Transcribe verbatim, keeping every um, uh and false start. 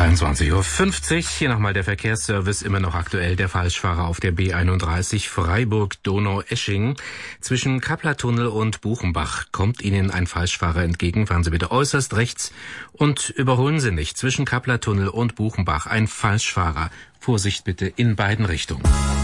zweiundzwanzig Uhr fünfzig. Hier nochmal der Verkehrsservice, immer noch aktuell. Der Falschfahrer auf der B einunddreißig Freiburg-Donau-Esching. Zwischen Kapplertunnel und Buchenbach kommt Ihnen ein Falschfahrer entgegen. Fahren Sie bitte äußerst rechts und überholen Sie nicht. Zwischen Kapplertunnel und Buchenbach ein Falschfahrer. Vorsicht bitte in beiden Richtungen.